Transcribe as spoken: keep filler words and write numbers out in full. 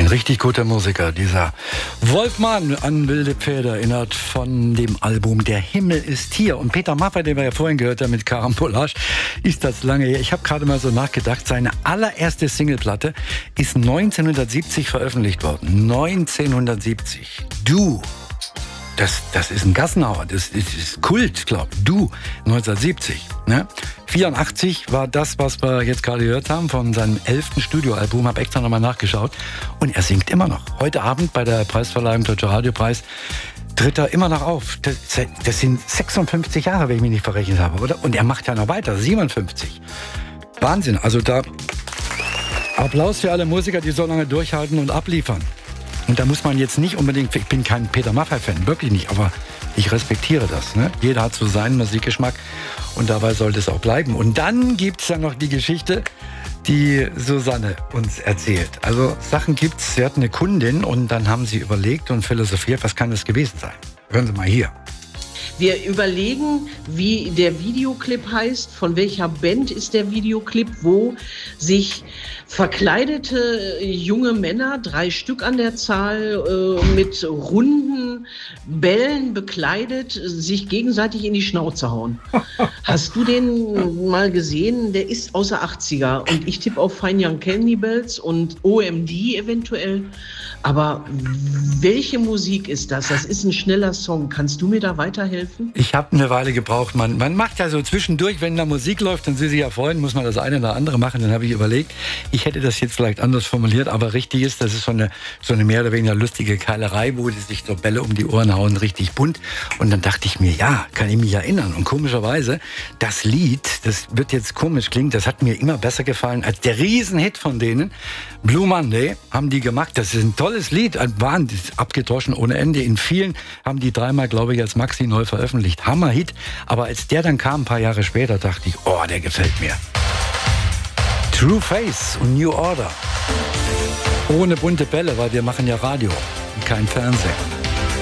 Ein richtig guter Musiker, dieser Wolfmann an wilde Pferde, erinnert von dem Album Der Himmel ist hier. Und Peter Maffay, den wir ja vorhin gehört haben mit Karambolage, ist das lange her. Ich habe gerade mal so nachgedacht, seine allererste Singleplatte ist neunzehnhundertsiebzig veröffentlicht worden. neunzehnhundertsiebzig. Du. Das, das ist ein Gassenhauer, das ist, das ist Kult, glaub. Du, neunzehnhundertsiebzig. Ne? vierundachtzig war das, was wir jetzt gerade gehört haben, von seinem elften Studioalbum. Habe extra nochmal nachgeschaut. Und er singt immer noch. Heute Abend bei der Preisverleihung Deutscher Radiopreis tritt er immer noch auf. Das, das sind sechsundfünfzig Jahre, wenn ich mich nicht verrechnet habe, oder? Und er macht ja noch weiter, siebenundfünfzig. Wahnsinn. Also da Applaus für alle Musiker, die so lange durchhalten und abliefern. Und da muss man jetzt nicht unbedingt, ich bin kein Peter Maffay-Fan, wirklich nicht, aber ich respektiere das. Ne? Jeder hat so seinen Musikgeschmack und dabei sollte es auch bleiben. Und dann gibt es ja noch die Geschichte, die Susanne uns erzählt. Also Sachen gibt's, sie hat eine Kundin und dann haben sie überlegt und philosophiert, was kann das gewesen sein? Hören Sie mal hier. Wir überlegen, wie der Videoclip heißt, von welcher Band ist der Videoclip, wo sich verkleidete junge Männer, drei Stück an der Zahl, äh, mit runden Bällen bekleidet, sich gegenseitig in die Schnauze hauen. Hast du den mal gesehen? Der ist aus der achtziger und ich tippe auf Fine Young Cannibals und O M D eventuell. Aber welche Musik ist das? Das ist ein schneller Song. Kannst du mir da weiterhelfen? Ich habe eine Weile gebraucht. Man, man macht ja so zwischendurch, wenn da Musik läuft und Sie sich ja freuen, muss man das eine oder andere machen. Dann habe ich überlegt, ich hätte das jetzt vielleicht anders formuliert, aber richtig ist, das ist so eine, so eine mehr oder weniger lustige Keilerei, wo die sich so Bälle um die Ohren hauen, richtig bunt. Und dann dachte ich mir, ja, kann ich mich erinnern. Und komischerweise, das Lied, das wird jetzt komisch klingen, das hat mir immer besser gefallen als der Riesenhit von denen. Blue Monday haben die gemacht. Das ist ein tolles Lied, ein Wahnsinn, abgedroschen ohne Ende. In vielen haben die dreimal, glaube ich, als Maxi neu veröffentlicht. Hammerhit. Aber als der dann kam, ein paar Jahre später, dachte ich, oh, der gefällt mir. True Face und New Order. Ohne bunte Bälle, weil wir machen ja Radio und kein Fernsehen.